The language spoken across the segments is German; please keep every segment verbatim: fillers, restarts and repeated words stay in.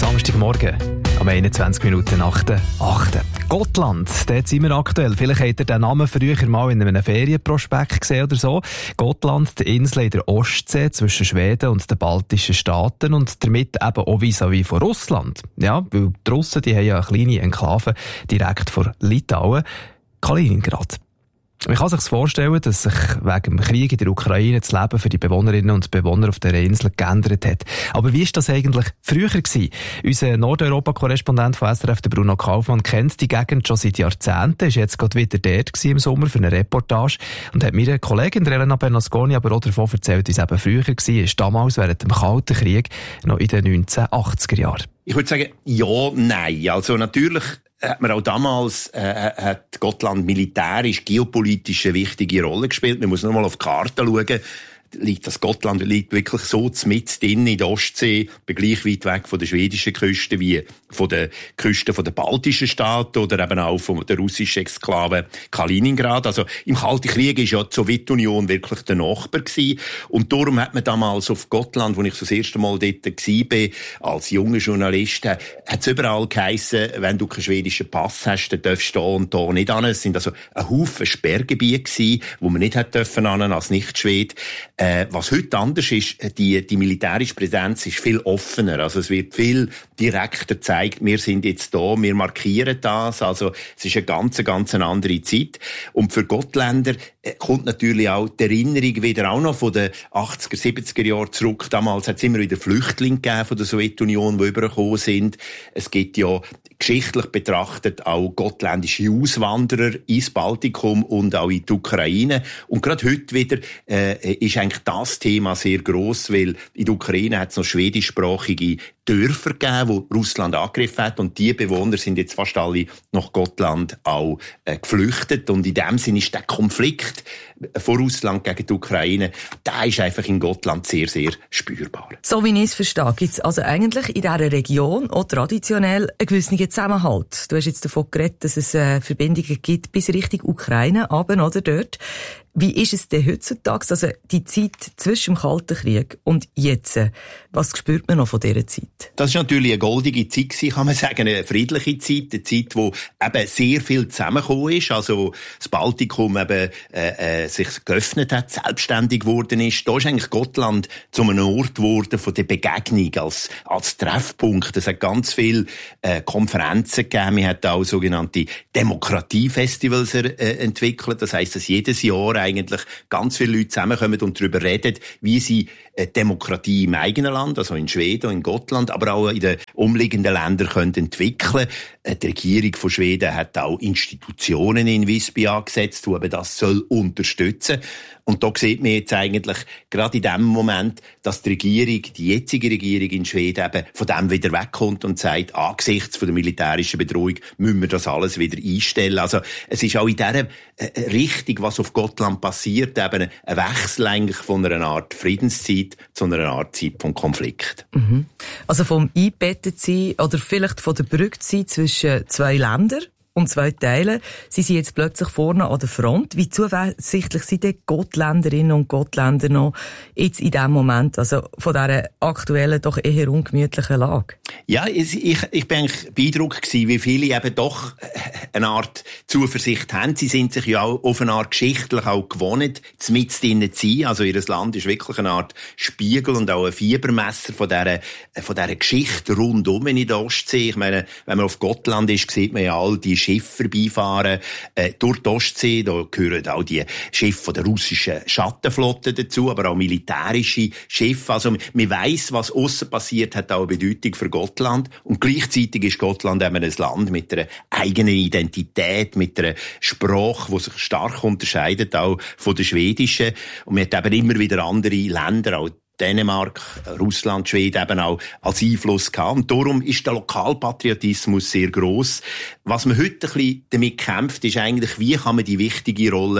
Samstagmorgen, am einundzwanzig Minuten nach der achten Gotland, dort sind wir aktuell. Vielleicht habt ihr den Namen früher mal in einem Ferienprospekt gesehen oder so. Gotland, die Insel in der Ostsee zwischen Schweden und den baltischen Staaten und damit eben auch vis-à-vis von Russland. Ja, weil die Russen, die haben ja eine kleine Enklave direkt vor Litauen, Kaliningrad. Man kann sich vorstellen, dass sich wegen dem Krieg in der Ukraine das Leben für die Bewohnerinnen und Bewohner auf der Insel geändert hat. Aber wie war das eigentlich früher gewesen? Unser Nordeuropa-Korrespondent von S R F, der Bruno Kaufmann, kennt die Gegend schon seit Jahrzehnten, ist jetzt gerade wieder dort gewesen im Sommer für eine Reportage und hat mir Kollegin Elena Bernasconi aber auch davon erzählt, wie es eben früher war, damals während dem Kalten Krieg, noch in den neunzehnhundertachtziger Jahren. Ich würde sagen, ja, nein. Also natürlich hat man auch damals äh, hat Gotland militärisch, geopolitisch eine wichtige Rolle gespielt. Man muss nur mal auf die Karte schauen. Liegt das Gotland liegt wirklich so mitten in der Ostsee, gleich weit weg von der schwedischen Küste wie von der Küste der baltischen Staaten oder eben auch von der russischen Exklave Kaliningrad. Also im Kalten Krieg war ja die Sowjetunion wirklich der Nachbar gewesen. Und darum hat man damals auf Gotland, wo ich das erste Mal dort war, als junger Journalist, hat es überall geheissen, wenn du keinen schwedischen Pass hast, dann darfst du da und da nicht hin. Es sind also ein Haufen Sperrgebiete gewesen, wo man nicht hat dürfen hin als Nicht-Schwede. Äh, was heute anders ist, die, die militärische Präsenz ist viel offener. Also es wird viel direkter gezeigt, wir sind jetzt da, wir markieren das. Also es ist eine ganz, ganz eine andere Zeit. Und für Gottländer äh, kommt natürlich auch die Erinnerung wieder auch noch von den achtziger, siebziger Jahren zurück. Damals hat es immer wieder Flüchtlinge gegeben von der Sowjetunion, die übergekommen sind. Es gibt ja geschichtlich betrachtet auch gottländische Auswanderer ins Baltikum und auch in die Ukraine. Und gerade heute wieder äh, ist eigentlich das Thema sehr gross, weil in der Ukraine hat es noch schwedischsprachige Dörfer gegeben, wo Russland angegriffen hat, und die Bewohner sind jetzt fast alle nach Gotland auch äh, geflüchtet, und in dem Sinne ist der Konflikt von Russland gegen die Ukraine, der ist einfach in Gotland sehr, sehr spürbar. So wie ich es verstehe, gibt es also eigentlich in dieser Region auch traditionell einen gewissen Zusammenhalt. Du hast jetzt davon geredet, dass es äh, Verbindungen gibt bis Richtung Ukraine, aber oder dort. Wie ist es denn heutzutage, also die Zeit zwischen dem Kalten Krieg und jetzt? Was spürt man noch von dieser Zeit? Das war natürlich eine goldige Zeit gewesen, kann man sagen, eine friedliche Zeit, eine Zeit, wo eben sehr viel zusammengekommen ist, also das Baltikum eben äh, äh, sich geöffnet hat, selbstständig geworden ist. Da ist eigentlich Gotland zu einem Ort geworden von der Begegnung als, als Treffpunkt. Es hat ganz viele äh, Konferenzen gegeben, man hat auch sogenannte Demokratiefestivals äh, entwickelt, das heisst, dass jedes Jahr eigentlich ganz viele Leute zusammenkommen und darüber reden, wie sie Demokratie im eigenen Land, also in Schweden, in Gotland, aber auch in den umliegenden Ländern können entwickeln. Die Regierung von Schweden hat auch Institutionen in Visby angesetzt, die eben das soll unterstützen. Und da sieht man jetzt eigentlich gerade in dem Moment, dass die Regierung, die jetzige Regierung in Schweden eben von dem wieder wegkommt und sagt, angesichts von der militärischen Bedrohung müssen wir das alles wieder einstellen. Also es ist auch in dieser Richtung, was auf Gotland passiert, eben ein Wechsel eigentlich von einer Art Friedenszeit zu einer Art Zeit vom Konflikt. Mhm. Also vom Einbettetsein oder vielleicht von der Brückenzeit zwischen zwei Ländern und zwei Teilen. Sie sind jetzt plötzlich vorne an der Front. Wie zuversichtlich sind die Gottländerinnen und Gottländer noch jetzt in diesem Moment, also von dieser aktuellen, doch eher ungemütlichen Lage? Ja, ich, ich bin eigentlich beeindruckt gewesen, wie viele eben doch eine Art Zuversicht haben. Sie sind sich ja auch auf eine Art geschichtlich auch gewohnt, mitten drinnen zu sein. Also ihr Land ist wirklich eine Art Spiegel und auch ein Fiebermesser von dieser, von dieser Geschichte rundum in der Ostsee. Ich meine, wenn man auf Gotland ist, sieht man ja all die Schiffe vorbeifahren äh, durch die Ostsee. Da gehören auch die Schiffe von der russischen Schattenflotte dazu, aber auch militärische Schiffe. Also man weiss, was aussen passiert, hat auch eine Bedeutung für Gotland. Und gleichzeitig ist Gotland eben ein Land mit einer eigenen Identität, mit einer Sprache, die sich stark unterscheidet, auch von der schwedischen. Und man hat eben immer wieder andere Länder, auch Dänemark, Russland, Schweden eben auch als Einfluss gehabt. Und darum ist der Lokalpatriotismus sehr gross. Was man heute ein bisschen damit kämpft, ist eigentlich, wie kann man die wichtige Rolle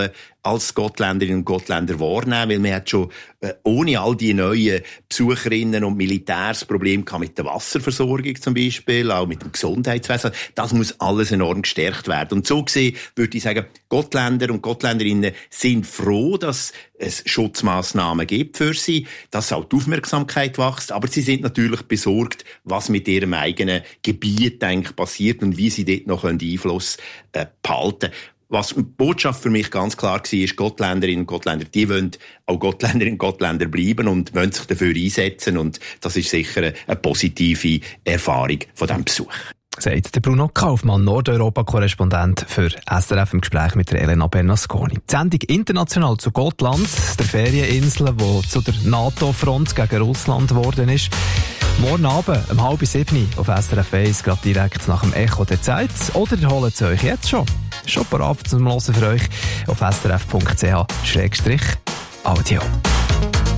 als Gottländerinnen und Gottländer wahrnehmen, weil man hat schon äh, ohne all die neuen Besucherinnen und Militärs Probleme gehabt mit der Wasserversorgung zum Beispiel, auch mit dem Gesundheitswesen. Das muss alles enorm gestärkt werden. Und so gesehen würde ich sagen, Gottländer und Gottländerinnen sind froh, dass es Schutzmaßnahmen gibt für sie, dass auch die Aufmerksamkeit wächst, aber sie sind natürlich besorgt, was mit ihrem eigenen Gebiet eigentlich passiert und wie sie dort noch Einfluss äh, behalten können. Was die Botschaft für mich ganz klar war, ist, Gottländerinnen und Gottländer, die wollen auch Gottländerinnen und Gottländer bleiben und wollen sich dafür einsetzen. Und das ist sicher eine, eine positive Erfahrung von diesem Besuch. Sagt der Bruno Kaufmann, Nordeuropa-Korrespondent für S R F im Gespräch mit der Elena Bernasconi. Die Sendung international zu Gotland, der Ferieninsel, die zu der NATO-Front gegen Russland geworden ist. Morgen Abend um halb sieben auf S R F eins, gerade direkt nach dem Echo der Zeit. Oder ihr holt es euch jetzt schon. Schon parat zum Hören für euch auf srf punkt c h slash audio.